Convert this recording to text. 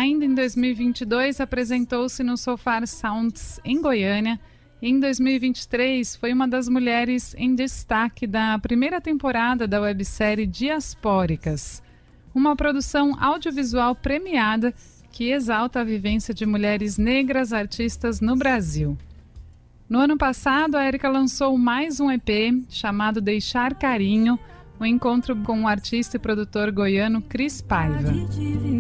Ainda em 2022, apresentou-se no Sofar Sounds em Goiânia. E em 2023, foi uma das mulheres em destaque da primeira temporada da websérie Diaspóricas, uma produção audiovisual premiada que exalta a vivência de mulheres negras artistas no Brasil. No ano passado, a Érica lançou mais um EP chamado Deixar Carinho, um encontro com o artista e produtor goiano Cris Paiva.